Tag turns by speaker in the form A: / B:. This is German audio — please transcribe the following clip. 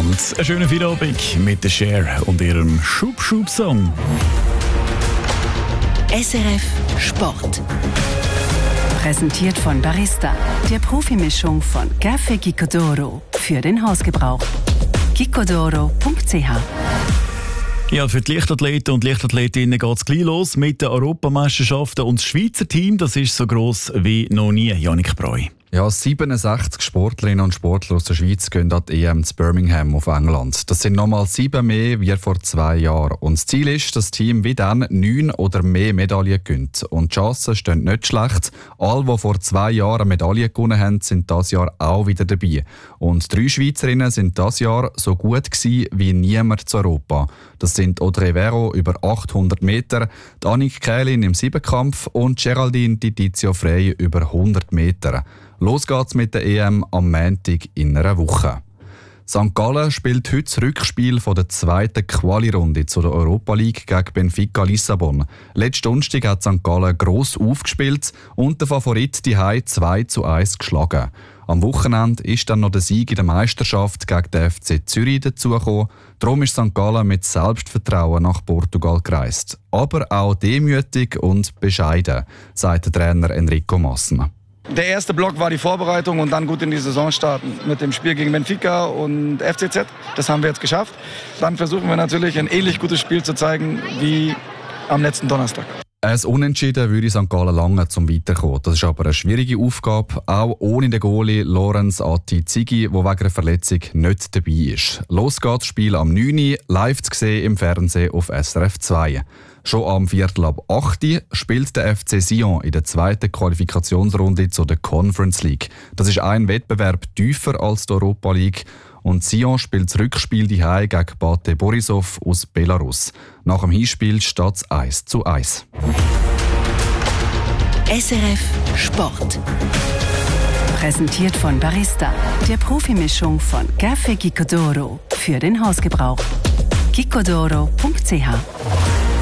A: miteinander. Einen schönen Feierabend mit der Cher und ihrem Schub-Schub-Song.
B: SRF Sport. Präsentiert von Barista, der Profimischung von Café Gicodoro für den Hausgebrauch. gicodoro.ch.
A: Ja, für die Leichtathleten und Leichtathletinnen geht es gleich los mit den Europameisterschaften. Und das Schweizer Team, das ist so gross wie noch nie. Jannik Breu.
C: Ja, 67 Sportlerinnen und Sportler aus der Schweiz gehen an die EM zu Birmingham auf England. Das sind nochmal 7 mehr wie vor 2 Jahren. Und das Ziel ist, dass das Team wie dann 9 oder mehr Medaillen gewinnt. Und die Chancen stehen nicht schlecht. Alle, die vor 2 Jahren eine Medaille gewonnen haben, sind dieses Jahr auch wieder dabei. Und 3 Schweizerinnen sind dieses Jahr so gut gewesen wie niemand zu Europa. Das sind Audrey Vero über 800 Meter, Annick Kählin im Siebenkampf und Geraldine Di Tizio Frey über 100 Meter. Los geht's mit der EM am Montag in einer Woche. St. Gallen spielt heute das Rückspiel von der zweiten Quali-Runde zu der Europa League gegen Benfica Lissabon. Letzten Donnerstag hat St. Gallen gross aufgespielt und der Favorit die Hai 2:1 geschlagen. Am Wochenende ist dann noch der Sieg in der Meisterschaft gegen den FC Zürich dazugekommen. Darum ist St. Gallen mit Selbstvertrauen nach Portugal gereist. Aber auch demütig und bescheiden, sagt der Trainer Enrico Maassen.
D: Der erste Block war die Vorbereitung und dann gut in die Saison starten mit dem Spiel gegen Benfica und FCZ. Das haben wir jetzt geschafft. Dann versuchen wir natürlich ein ähnlich gutes Spiel zu zeigen wie am letzten Donnerstag.
C: Ein Unentschieden würde St. Gallen lange zum Weiterkommen. Das ist aber eine schwierige Aufgabe, auch ohne den Goalie Lorenz Atti-Zigi, der wegen einer Verletzung nicht dabei ist. Los geht das Spiel am 9 Uhr, live zu sehen im Fernsehen auf SRF 2. Schon am 7:15 spielt der FC Sion in der zweiten Qualifikationsrunde zu der Conference League. Das ist ein Wettbewerb tiefer als die Europa League. Und Sion spielt das Rückspiel daheim gegen Bate Borisov aus Belarus. Nach dem Hinspiel steht es 1:1.
B: SRF Sport. Präsentiert von Barista, der Profimischung von Café Gicodoro für den Hausgebrauch. gicodoro.ch.